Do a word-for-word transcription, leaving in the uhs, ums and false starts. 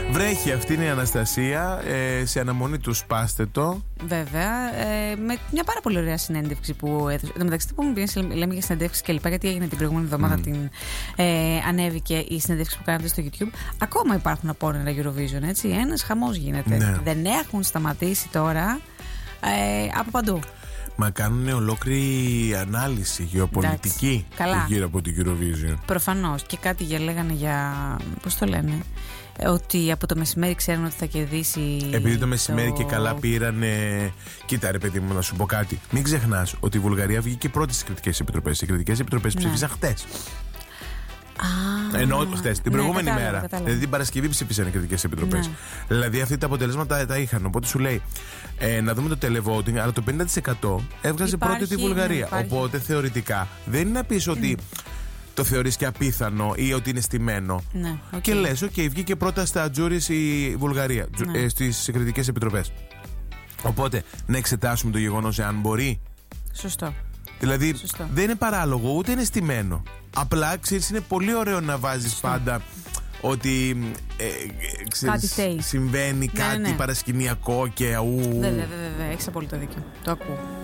Βρέχει, αυτή είναι η Αναστασία. Ε, σε αναμονή του σπάστε το. Βέβαια. Ε, με μια πάρα πολύ ωραία συνέντευξη που έδωσε. Εν τω μεταξύ, που μου πήγαινε, λέμε για συνέντευξη και λοιπά, γιατί έγινε την προηγούμενη εβδομάδα, mm. την, ε, ανέβηκε η συνέντευξη που κάνατε στο YouTube. Ακόμα υπάρχουν απόνερα Eurovision, έτσι. Ένας χαμός γίνεται. Ναι. Δεν έχουν σταματήσει τώρα ε, από παντού. Μα κάνουν ολόκληρη ανάλυση γεωπολιτική γύρω από την Eurovision. Προφανώς. Και κάτι για λέγανε για. Πώς το λένε. Ότι από το μεσημέρι ξέρουν ότι θα κερδίσει. Επειδή το μεσημέρι το... και καλά πήρανε. Κοίτα, ρε παιδί μου, να σου πω κάτι. Μην ξεχνάς ότι η Βουλγαρία βγήκε πρώτη στις κριτικές επιτροπές. Οι κριτικές επιτροπές ναι. ψήφισαν χτες. Ah, Ενώ χτες, την ναι, προηγούμενη κατάλαβα, μέρα. κατάλαβα. Δηλαδή την Παρασκευή ψήφισαν οι κριτικές επιτροπές. Ναι. Δηλαδή αυτά τα αποτελέσματα τα είχαν. Οπότε σου λέει ε, να δούμε το televoting, αλλά το πενήντα τοις εκατό έβγαζε υπάρχει, πρώτη τη Βουλγαρία. Ναι, οπότε θεωρητικά δεν είναι να πεις ότι. Το θεωρείς και απίθανο ή ότι είναι στημένο. Ναι, okay. Και λες, οκ, okay, βγήκε πρώτα στα τζούρις η Βουλγαρία, ναι. ε, στις κριτικές επιτροπές. Οπότε να εξετάσουμε το γεγονός εάν μπορεί. Σωστό. Δηλαδή Σωστό. δεν είναι παράλογο, ούτε είναι στημένο. Απλά ξέρεις, είναι πολύ ωραίο να βάζεις Σωστό. πάντα ότι ε, ξέρεις, κάτι συμβαίνει ναι, κάτι ναι. παρασκηνιακό και αού. Βέβαια, βέβαια, βέβαια, έχεις απόλυτο δίκιο. Το ακούω.